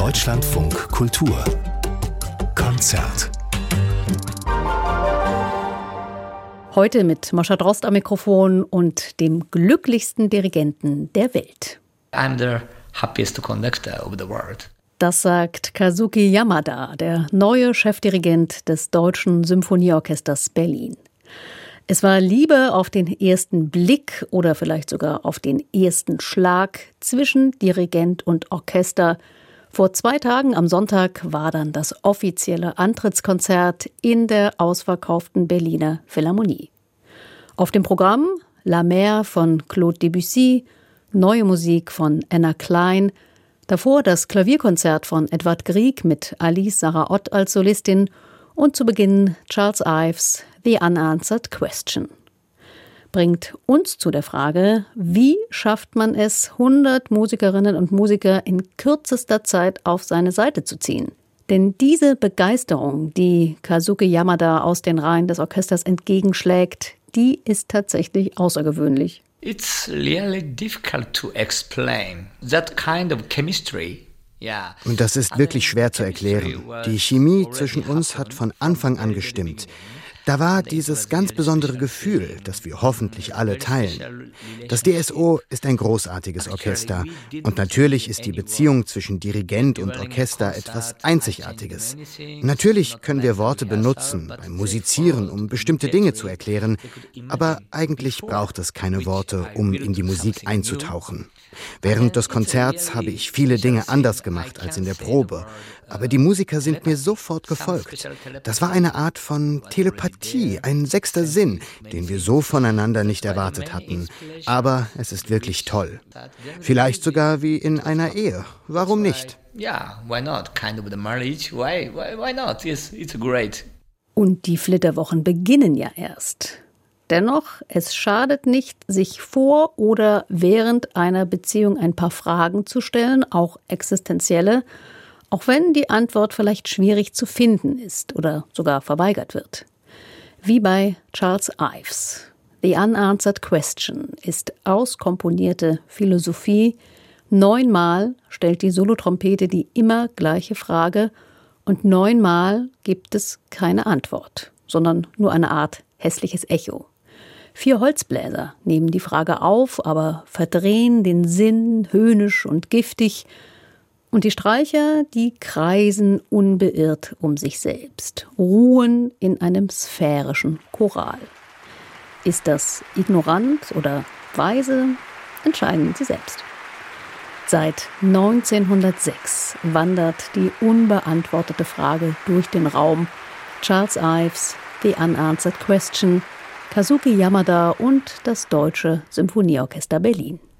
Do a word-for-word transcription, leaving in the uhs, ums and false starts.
Deutschlandfunk Kultur Konzert. Heute mit Mascha Drost am Mikrofon und dem glücklichsten Dirigenten der Welt. I'm the happiest conductor of the world. Das sagt Kazuki Yamada, der neue Chefdirigent des Deutschen Symphonieorchesters Berlin. Es war Liebe auf den ersten Blick oder vielleicht sogar auf den ersten Schlag zwischen Dirigent und Orchester. Vor zwei Tagen am Sonntag war dann das offizielle Antrittskonzert in der ausverkauften Berliner Philharmonie. Auf dem Programm La Mer von Claude Debussy, neue Musik von Anna Klein, davor das Klavierkonzert von Edvard Grieg mit Alice Sarraott als Solistin und zu Beginn Charles Ives The Unanswered Question. Bringt uns zu der Frage, wie schafft man es, hundert Musikerinnen und Musiker in kürzester Zeit auf seine Seite zu ziehen? Denn diese Begeisterung, die Kazuki Yamada aus den Reihen des Orchesters entgegenschlägt, die ist tatsächlich außergewöhnlich. It's really difficult to explain that kind of chemistry. Und das ist wirklich schwer zu erklären. Die Chemie zwischen uns hat von Anfang an gestimmt. Da war dieses ganz besondere Gefühl, das wir hoffentlich alle teilen. Das D S O ist ein großartiges Orchester. Und natürlich ist die Beziehung zwischen Dirigent und Orchester etwas Einzigartiges. Natürlich können wir Worte benutzen beim Musizieren, um bestimmte Dinge zu erklären. Aber eigentlich braucht es keine Worte, um in die Musik einzutauchen. Während des Konzerts habe ich viele Dinge anders gemacht als in der Probe. Aber die Musiker sind mir sofort gefolgt. Das war eine Art von Telepathie, ein sechster Sinn, den wir so voneinander nicht erwartet hatten. Aber es ist wirklich toll. Vielleicht sogar wie in einer Ehe. Warum nicht? Ja, why not? Kind of the marriage. Why, why, why not? Yes, it's great. Und die Flitterwochen beginnen ja erst. Dennoch, es schadet nicht, sich vor oder während einer Beziehung ein paar Fragen zu stellen, auch existenzielle, auch wenn die Antwort vielleicht schwierig zu finden ist oder sogar verweigert wird. Wie bei Charles Ives. The Unanswered Question ist auskomponierte Philosophie. Neunmal stellt die Solotrompete die immer gleiche Frage und neunmal gibt es keine Antwort, sondern nur eine Art hässliches Echo. Vier Holzbläser nehmen die Frage auf, aber verdrehen den Sinn höhnisch und giftig. Und die Streicher, die kreisen unbeirrt um sich selbst, ruhen in einem sphärischen Choral. Ist das ignorant oder weise? Entscheiden Sie selbst. Seit neunzehnhundertsechs wandert die unbeantwortete Frage durch den Raum. Charles Ives, The Unanswered Question, Kazuki Yamada und das Deutsche Symphonieorchester Berlin.